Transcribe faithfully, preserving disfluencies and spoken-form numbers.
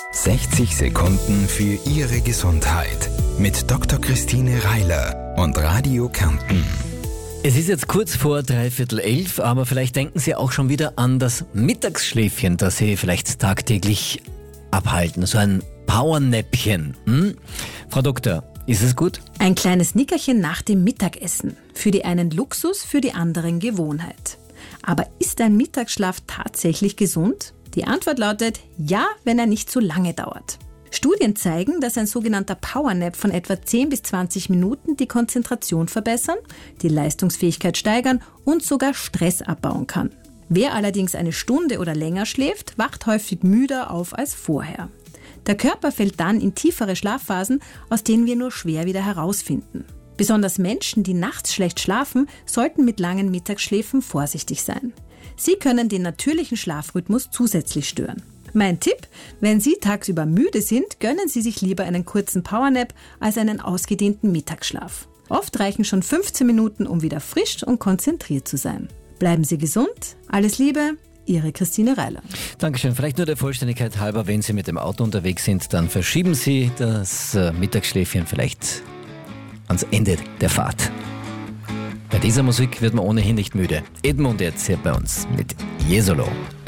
sechzig Sekunden für Ihre Gesundheit mit Doktor Christine Reiler und Radio Kärnten. Es ist jetzt kurz vor dreiviertel elf, aber vielleicht denken Sie auch schon wieder an das Mittagsschläfchen, das Sie vielleicht tagtäglich abhalten. So ein Powernäppchen. Hm? Frau Doktor, ist es gut? Ein kleines Nickerchen nach dem Mittagessen. Für die einen Luxus, für die anderen Gewohnheit. Aber ist ein Mittagsschlaf tatsächlich gesund? Die Antwort lautet ja, wenn er nicht zu lange dauert. Studien zeigen, dass ein sogenannter Powernap von etwa zehn bis zwanzig Minuten die Konzentration verbessern, die Leistungsfähigkeit steigern und sogar Stress abbauen kann. Wer allerdings eine Stunde oder länger schläft, wacht häufig müder auf als vorher. Der Körper fällt dann in tiefere Schlafphasen, aus denen wir nur schwer wieder herausfinden. Besonders Menschen, die nachts schlecht schlafen, sollten mit langen Mittagsschläfen vorsichtig sein. Sie können den natürlichen Schlafrhythmus zusätzlich stören. Mein Tipp, wenn Sie tagsüber müde sind, gönnen Sie sich lieber einen kurzen Powernap als einen ausgedehnten Mittagsschlaf. Oft reichen schon fünfzehn Minuten, um wieder frisch und konzentriert zu sein. Bleiben Sie gesund, alles Liebe, Ihre Christine Reiler. Dankeschön. Vielleicht nur der Vollständigkeit halber, wenn Sie mit dem Auto unterwegs sind, dann verschieben Sie das Mittagsschläfchen vielleicht ans Ende der Fahrt. Bei dieser Musik wird man ohnehin nicht müde. Edmund jetzt hier bei uns mit Jesolo.